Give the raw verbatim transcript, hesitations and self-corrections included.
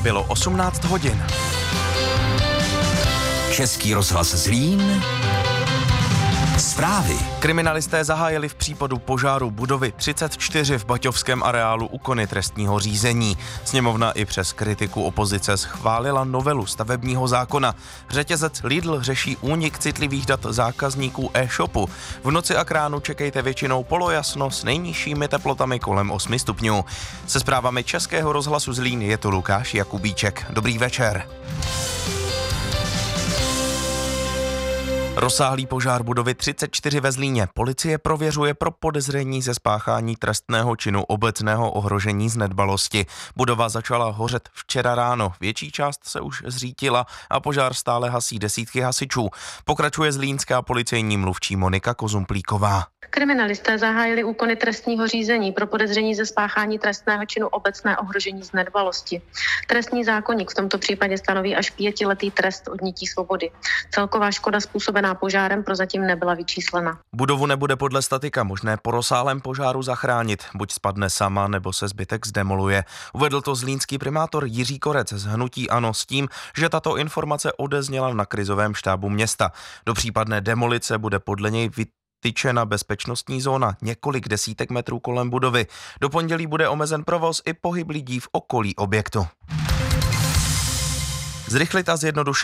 Bylo osmnáct hodin. Český rozhlas Zlín. Zprávy. Kriminalisté zahájili v případu požáru budovy třicet čtyři v baťovském areálu úkony trestního řízení. Sněmovna i přes kritiku opozice schválila novelu stavebního zákona. Řetězec Lidl řeší únik citlivých dat zákazníků e-shopu. V noci a k ránu čekejte většinou polojasno s nejnižšími teplotami kolem osmi stupňů. Se zprávami Českého rozhlasu Zlín je tu Lukáš Jakubíček. Dobrý večer. Rozsáhlý požár budovy třicet čtyři ve Zlíně policie prověřuje pro podezření ze spáchání trestného činu obecného ohrožení z nedbalosti. Budova začala hořet včera ráno, větší část se už zřítila a požár stále hasí desítky hasičů. Pokračuje zlínská policejní mluvčí Monika Kozumplíková. Kriminalisté zahájili úkony trestního řízení pro podezření ze spáchání trestného činu obecné ohrožení z nedbalosti. Trestní zákoník v tomto případě stanoví až pětiletý trest odnětí svobody. Celková škoda způsobená požárem prozatím nebyla vyčíslena. Budovu nebude podle statika možné po rozsáhlém požáru zachránit, buď spadne sama, nebo se zbytek zdemoluje. Uvedl to zlínský primátor Jiří Korec z hnutí ANO s tím, že tato informace odezněla na krizovém štábu města. Do případné demolice bude podle něj vytyčena bezpečnostní zóna několik desítek metrů kolem budovy. Do pondělí bude omezen provoz i pohyb lidí v okolí objektu. Zrychlit a zjednodušit